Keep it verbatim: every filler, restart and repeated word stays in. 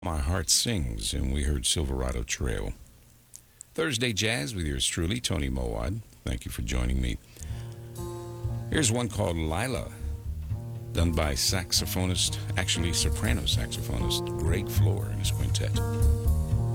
My Heart Sings, and we heard Silverado Trail. Thursday Jazz with yours truly, Tony Mowad. Thank you for joining me. Here's one called Lila, done by saxophonist, actually soprano saxophonist, Greg Floor and his quintet.